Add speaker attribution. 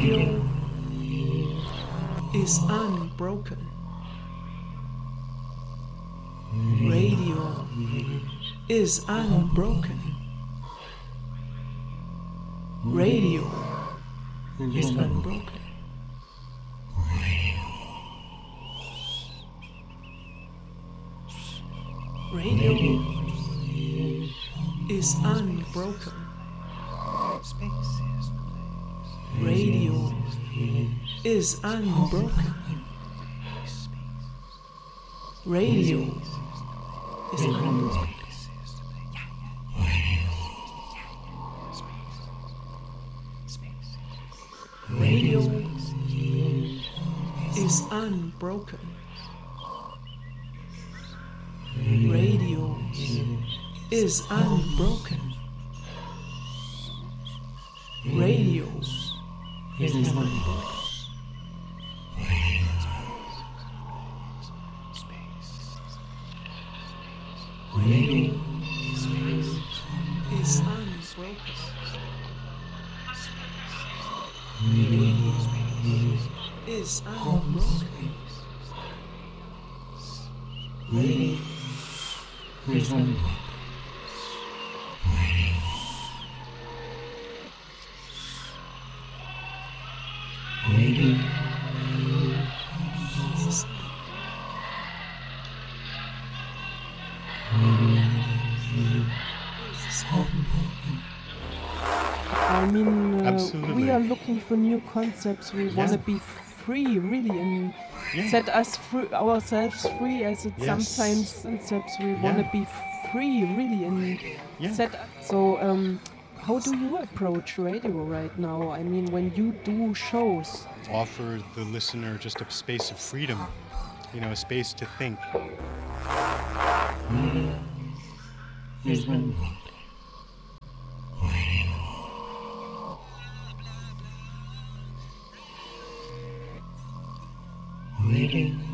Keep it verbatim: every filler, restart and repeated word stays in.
Speaker 1: Radio is unbroken. Radio is unbroken. Radio is unbroken. Radio is unbroken. Radio is unbroken. Radio is unbroken. Radio is unbroken. Radio is unbroken. Radio is unbroken. Radio is unbroken. Radio is unbroken. Radio is unbroken. Radio
Speaker 2: I mean, uh,
Speaker 3: Absolutely.
Speaker 2: we are looking for new concepts. We want to be free, really, and
Speaker 3: Yeah.
Speaker 2: set us free, ourselves free, as it
Speaker 3: Yes.
Speaker 2: sometimes concepts. We want to
Speaker 3: Yeah.
Speaker 2: be free, really, and
Speaker 3: Yeah.
Speaker 2: set. So, um, how do you approach radio right now? I mean, when you do shows.
Speaker 3: Offer the listener just a space of freedom, you know, a space to think.
Speaker 1: is unbroken. Radio